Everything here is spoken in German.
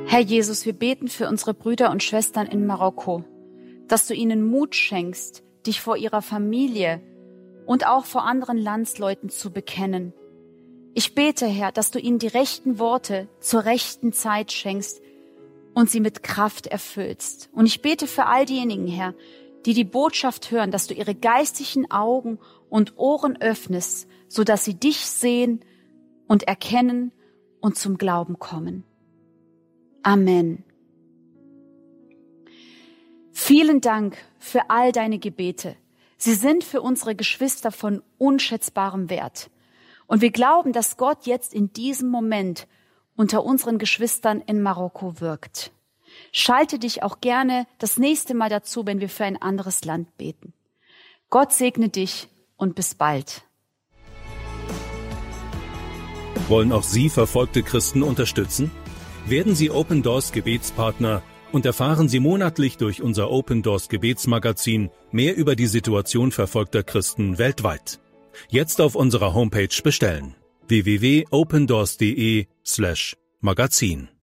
Herr Jesus, wir beten für unsere Brüder und Schwestern in Marokko, dass du ihnen Mut schenkst, dich vor ihrer Familie und auch vor anderen Landsleuten zu bekennen. Ich bete, Herr, dass du ihnen die rechten Worte zur rechten Zeit schenkst und sie mit Kraft erfüllst. Und ich bete für all diejenigen, Herr, die die Botschaft hören, dass du ihre geistigen Augen und Ohren öffnest, sodass sie dich sehen und erkennen und zum Glauben kommen. Amen. Vielen Dank für all deine Gebete. Sie sind für unsere Geschwister von unschätzbarem Wert. Und wir glauben, dass Gott jetzt in diesem Moment unter unseren Geschwistern in Marokko wirkt. Schalte dich auch gerne das nächste Mal dazu, wenn wir für ein anderes Land beten. Gott segne dich und bis bald. Wollen auch Sie verfolgte Christen unterstützen? Werden Sie Open Doors Gebetspartner und erfahren Sie monatlich durch unser Open Doors Gebetsmagazin mehr über die Situation verfolgter Christen weltweit. Jetzt auf unserer Homepage bestellen: www.opendoors.de/magazin.